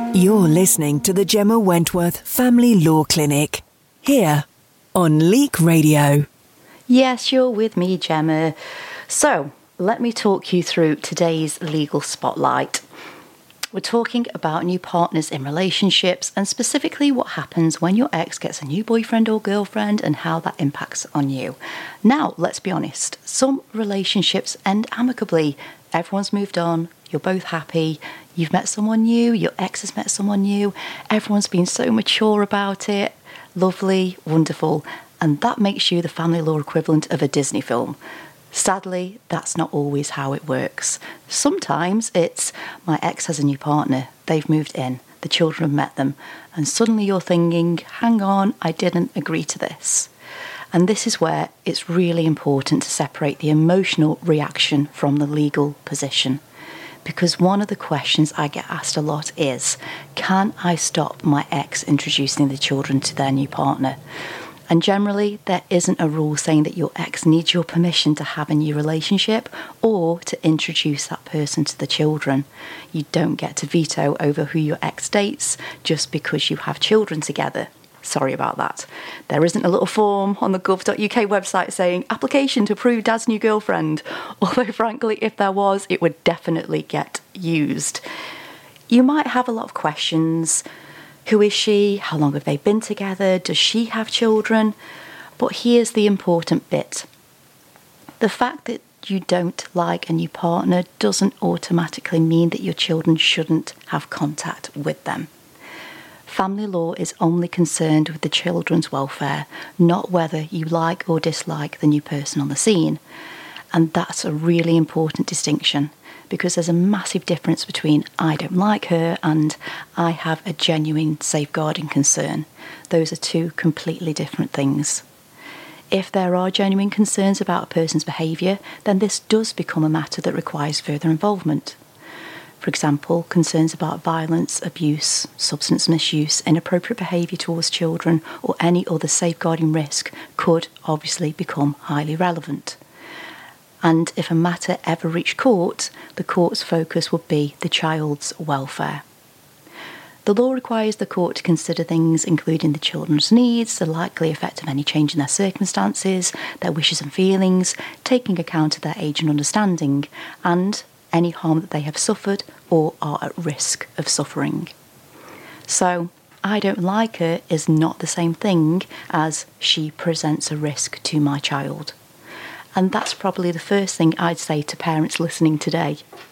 You're listening to the Gemma Wentworth Family Law Clinic, here on Leak Radio. Yes, you're with me, Gemma. So, let me talk you through today's legal spotlight. We're talking about new partners in relationships and specifically what happens when your ex gets a new boyfriend or girlfriend and how that impacts on you. Now, let's be honest, some relationships end amicably. Everyone's moved on, you're both happy, you've met someone new, your ex has met someone new, everyone's been so mature about it, lovely, wonderful, and that makes you the family law equivalent of a Disney film. Sadly, that's not always how it works. Sometimes it's, my ex has a new partner, they've moved in, the children have met them, and suddenly you're thinking, hang on, I didn't agree to this. And this is where it's really important to separate the emotional reaction from the legal position. Because one of the questions I get asked a lot is, can I stop my ex introducing the children to their new partner? And generally, there isn't a rule saying that your ex needs your permission to have a new relationship or to introduce that person to the children. You don't get to veto over who your ex dates just because you have children together. Sorry about that. There isn't a little form on the gov.uk website saying application to approve dad's new girlfriend. Although frankly, if there was, it would definitely get used. You might have a lot of questions. Who is she? How long have they been together? Does she have children? But here's the important bit. The fact that you don't like a new partner doesn't automatically mean that your children shouldn't have contact with them. Family law is only concerned with the children's welfare, not whether you like or dislike the new person on the scene. And that's a really important distinction, because there's a massive difference between I don't like her and I have a genuine safeguarding concern. Those are two completely different things. If there are genuine concerns about a person's behaviour, then this does become a matter that requires further involvement. For example, concerns about violence, abuse, substance misuse, inappropriate behaviour towards children, or any other safeguarding risk could obviously become highly relevant. And if a matter ever reached court, the court's focus would be the child's welfare. The law requires the court to consider things including the children's needs, the likely effect of any change in their circumstances, their wishes and feelings, taking account of their age and understanding, and any harm that they have suffered or are at risk of suffering. So, I don't like her is not the same thing as she presents a risk to my child. And that's probably the first thing I'd say to parents listening today.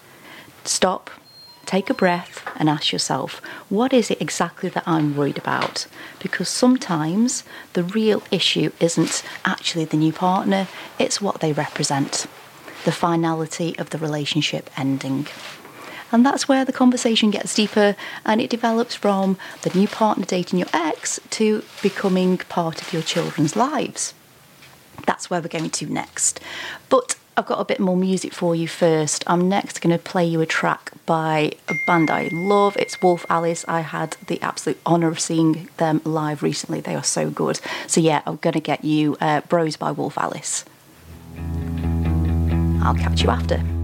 Stop, take a breath and ask yourself, what is it exactly that I'm worried about? Because sometimes the real issue isn't actually the new partner, it's what they represent. The finality of the relationship ending. And that's where the conversation gets deeper and it develops from the new partner dating your ex to becoming part of your children's lives. That's where we're going to next. But I've got a bit more music for you first. I'm next going to play you a track by a band I love. It's Wolf Alice. I had the absolute honour of seeing them live recently. They are so good. So yeah, I'm going to get you Bros by Wolf Alice. I'll catch you after.